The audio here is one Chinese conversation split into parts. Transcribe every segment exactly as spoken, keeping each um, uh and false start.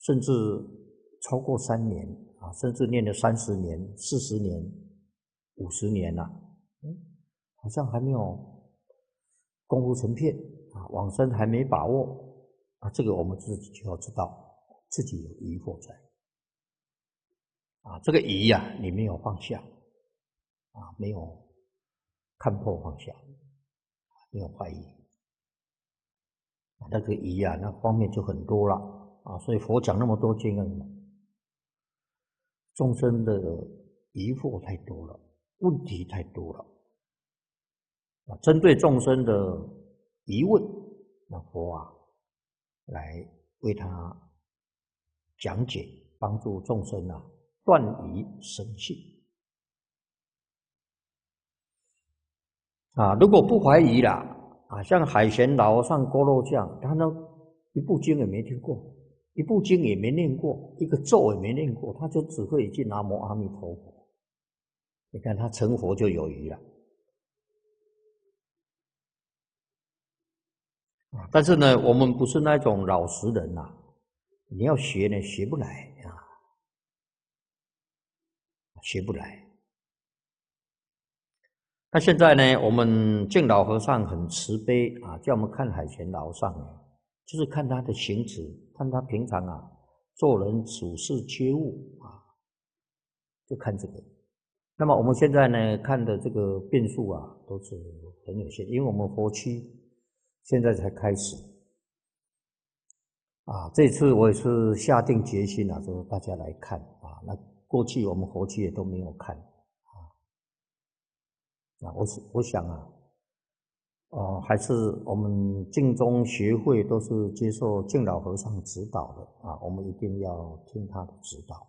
甚至超过三年啊，甚至念了三十年、四十年、五十年了，嗯，好像还没有功夫成片啊，往生还没把握啊，这个我们自己就要知道自己有疑惑在啊，这个疑呀、啊，你没有放下啊，没有看破放下，没有怀疑啊，那个疑啊，那方面就很多了啊，所以佛讲那么多经啊，众生的疑惑太多了，问题太多了啊，针对众生的疑问，那佛啊来为他讲解，帮助众生啊断疑生信啊。如果不怀疑啦啊，像海贤老上锅肉酱，他呢一部经也没听过，一部经也没念过，一个咒也没念过，他就只会一句南无阿弥陀佛。你看他成佛就有余了啊。但是呢，我们不是那种老实人呐、啊，你要学呢，学不来啊，学不来。那现在呢，我们净老和尚很慈悲啊，叫我们看海贤老上呢，就是看他的行持，看他平常啊做人处事接物啊，就看这个。那么我们现在呢看的这个变数啊，都是很有限，因为我们佛区现在才开始啊。这次我也是下定决心啊，说大家来看啊。那过去我们佛区也都没有看啊。啊，我我想啊。哦，还是我们净宗学会都是接受净老和尚指导的啊，我们一定要听他的指导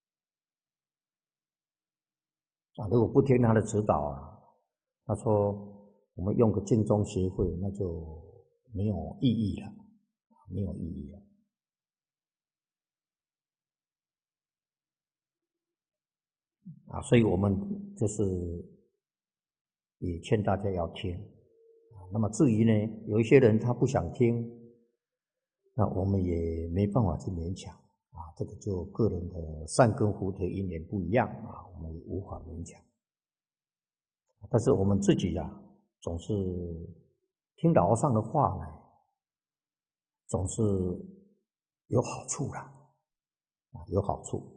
啊。如果不听他的指导啊，他说我们用个净宗学会，那就没有意义了，没有意义了啊。所以我们就是也劝大家要听啊。那么至于呢，有一些人他不想听，那我们也没办法去勉强啊，这个就个人的善根福德因缘不一样啊，我们也无法勉强。但是我们自己呀、啊，总是听老和尚的话呢，总是有好处啦，啊，有好处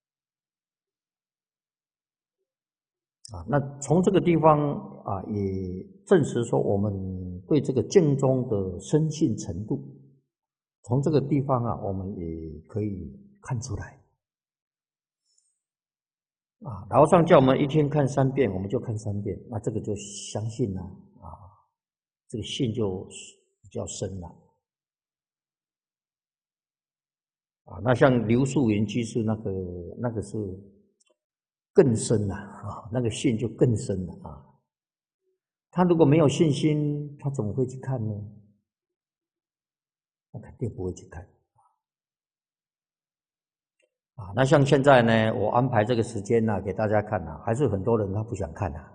啊。那从这个地方啊，也证实说我们对这个净宗的深信程度，从这个地方啊，我们也可以看出来。啊，老和尚叫我们一天看三遍，我们就看三遍，那这个就相信了啊，这个信就比较深了啊。那像刘素云居士那个那个是更深了啊，那个信就更深了啊。他如果没有信心，他怎么会去看呢？他肯定不会去看啊。那像现在呢，我安排这个时间呢，给大家看啊，还是很多人他不想看啊。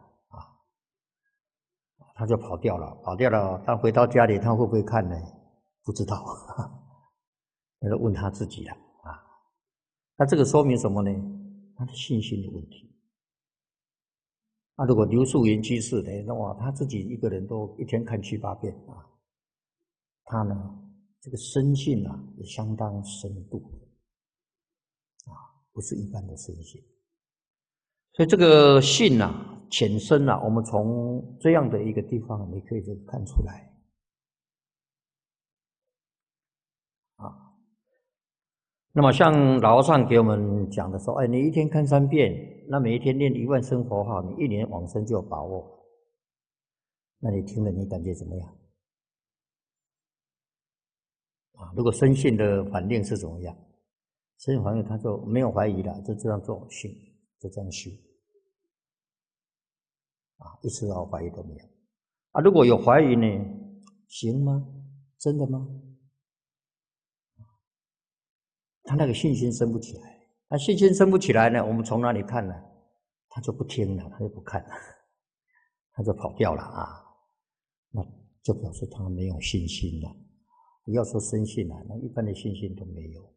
他就跑掉了，跑掉了。他回到家里，他会不会看呢？不知道，那就问他自己了啊。那这个说明什么呢？他的信心的问题。那如果刘素云居士呢，那哇，他自己一个人都一天看七八遍啊，他呢，这个深信啊，也相当深度啊，不是一般的深信。所以这个信啊，浅深啊，我们从这样的一个地方，你可以就看出来。啊，那么像老和尚给我们讲的说，哎，你一天看三遍，那每一天念一万声佛号，你一年往生就有把握。那你听了，你感觉怎么样？啊，如果深信的反应是怎么样？深信反应他就没有怀疑了，就这样做信，就这样修，啊，一丝毫怀疑都没有。啊，如果有怀疑呢，行吗？真的吗？他那个信心升不起来，那信心升不起来呢，我们从哪里看呢？他就不听了，他就不看了，他就跑掉了啊，那就表示他没有信心了。不要说深信了，那一般的信心都没有。